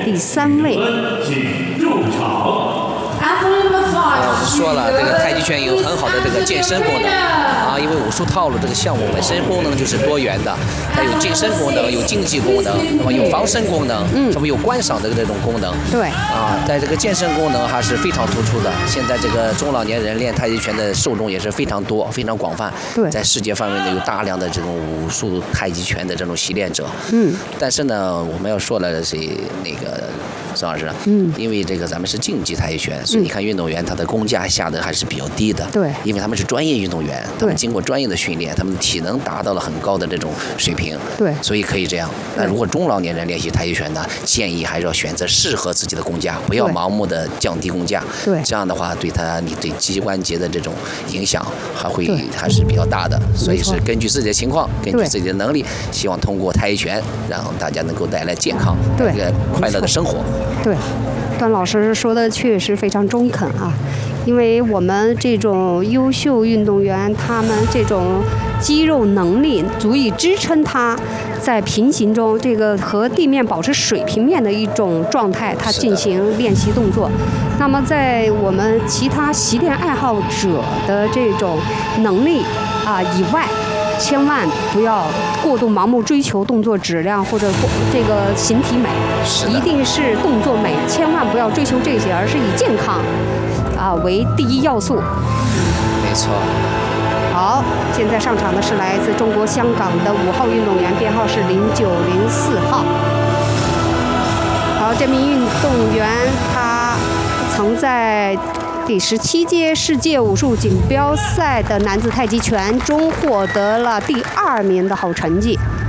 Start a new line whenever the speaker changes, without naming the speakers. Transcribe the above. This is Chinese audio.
第3位。
我们说了，这个太极拳有很好的这个健身功能啊，因为武术套路这个项目本身功能就是多元的，它有健身功能，有竞技功能，那么有防身功能，什么有观赏的这种功能。
对。
啊，在这个健身功能还是非常突出的。现在这个中老年人练太极拳的受众也是非常多、非常广泛。
对。
在世界范围内有大量的这种武术太极拳的这种习练者。但是呢，我们要说的是那个。宋老师，因为这个咱们是竞技太极拳，所以你看运动员他的工价下的还是比较低的，
对，
因为他们是专业运动员，他们经过专业的训练，他们的体能达到了很高的这种水平，
对，
所以可以这样。那如果中老年人练习太极拳呢，建议还是要选择适合自己的工价，不要盲目的降低工价，
对，
这样的话你对膝关节的这种影响还是比较大的，所以是根据自己的情况，根据自己的能力，希望通过太极拳让大家能够带来健康、快乐的生活。
对，段老师说的确实非常中肯啊，因为我们这种优秀运动员，他们这种肌肉能力足以支撑他在平行中这个和地面保持水平面的一种状态，他进行练习动作。那么在我们其他习练爱好者的这种能力以外，千万不要过度盲目追求动作质量或者这个形体美，一定是动作美，千万不要追求这些，而是以健康为第一要素。
没错。
好，现在上场的是来自中国香港的5号运动员，编号是0904号。好，这名运动员他曾在第17届世界武术锦标赛的男子太极拳中获得了第2名的好成绩。